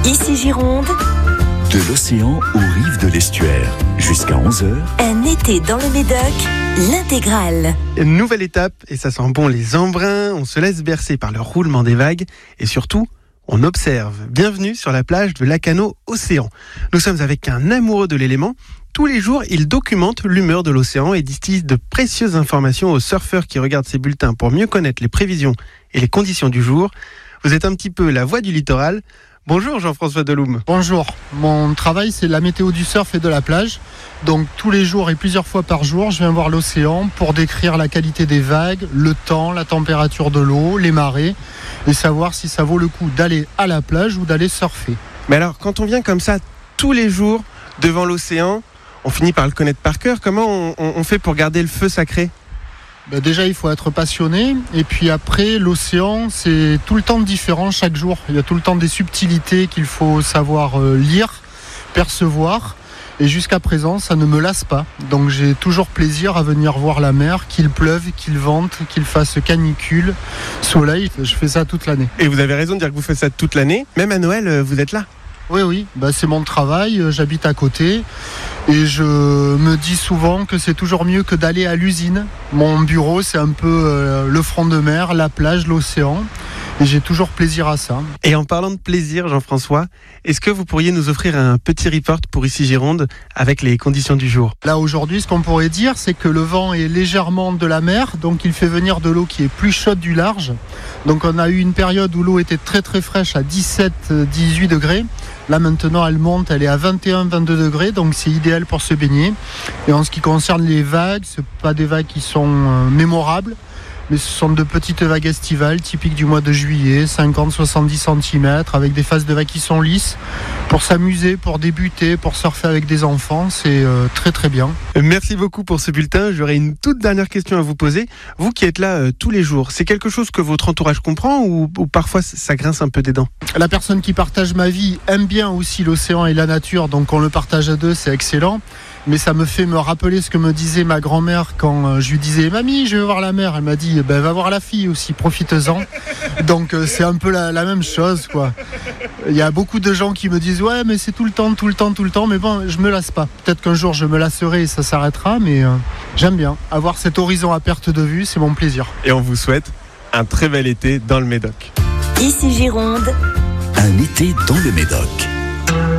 Ici Gironde, de l'océan aux rives de l'estuaire, jusqu'à 11h. un été dans le Médoc, l'intégrale. Une nouvelle étape, et ça sent bon les embruns, on se laisse bercer par le roulement des vagues, et surtout, on observe. Bienvenue sur la plage de Lacanau Océan. Nous sommes avec un amoureux de l'élément. Tous les jours, il documente l'humeur de l'océan et distille de précieuses informations aux surfeurs qui regardent ses bulletins pour mieux connaître les prévisions et les conditions du jour. Vous êtes un petit peu la voix du littoral. Bonjour Jean-François Deloum. Bonjour, mon travail c'est la météo du surf et de la plage. Donc tous les jours et plusieurs fois par jour, je viens voir l'océan pour décrire la qualité des vagues, le temps, la température de l'eau, les marées et savoir si ça vaut le coup d'aller à la plage ou d'aller surfer. Mais alors, quand on vient comme ça tous les jours devant l'océan, on finit par le connaître par cœur. Comment on fait pour garder le feu sacré ? Déjà il faut être passionné et puis après l'océan c'est tout le temps différent chaque jour. Il y a tout le temps des subtilités qu'il faut savoir lire, percevoir. Et jusqu'à présent, ça ne me lasse pas. Donc j'ai toujours plaisir à venir voir la mer, qu'il pleuve, qu'il vente, qu'il fasse canicule, soleil. Je fais ça toute l'année. Et vous avez raison de dire que vous faites ça toute l'année. Même à Noël, vous êtes là. Oui, c'est mon travail, j'habite à côté. Et je me dis souvent que c'est toujours mieux que d'aller à l'usine. Mon bureau, c'est un peu le front de mer, la plage, l'océan. Et j'ai toujours plaisir à ça. Et en parlant de plaisir, Jean-François, est-ce que vous pourriez nous offrir un petit report pour Ici Gironde avec les conditions du jour ? Là aujourd'hui, ce qu'on pourrait dire, c'est que le vent est légèrement de la mer, donc il fait venir de l'eau qui est plus chaude du large. Donc on a eu une période où l'eau était très très fraîche à 17-18 degrés. Là maintenant elle monte, elle est à 21-22 degrés, donc c'est idéal pour se baigner. Et en ce qui concerne les vagues, ce sont pas des vagues qui sont mémorables, mais ce sont de petites vagues estivales typiques du mois de juillet, 50-70 cm, avec des faces de vagues qui sont lisses. Pour s'amuser, pour débuter, pour surfer avec des enfants, c'est très très bien. Merci beaucoup pour ce bulletin. J'aurais une toute dernière question à vous poser. Vous qui êtes là tous les jours, c'est quelque chose que votre entourage comprend ou parfois ça grince un peu des dents ? La personne qui partage ma vie aime bien aussi l'océan et la nature, donc on le partage à deux, c'est excellent. Mais ça me fait me rappeler ce que me disait ma grand-mère quand je lui disais « Mamie, je veux voir la mer ». Elle m'a dit « Va voir la fille aussi, profite-en ». Donc c'est un peu la même chose, quoi. Il y a beaucoup de gens qui me disent « Ouais, mais c'est tout le temps ». Mais bon, je me lasse pas. Peut-être qu'un jour je me lasserai et ça s'arrêtera, mais j'aime bien. Avoir cet horizon à perte de vue, c'est mon plaisir. Et on vous souhaite un très bel été dans le Médoc. Ici Gironde, Un été dans le Médoc.